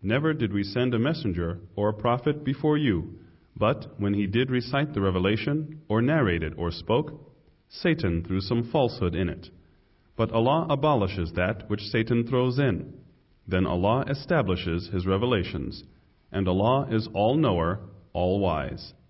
Never did we send a messenger or a prophet before you, but when he did recite the revelation, or narrated or spoke, Satan threw some falsehood in it. But Allah abolishes that which Satan throws in. Then Allah establishes His revelations, and Allah is all-knower, all-wise.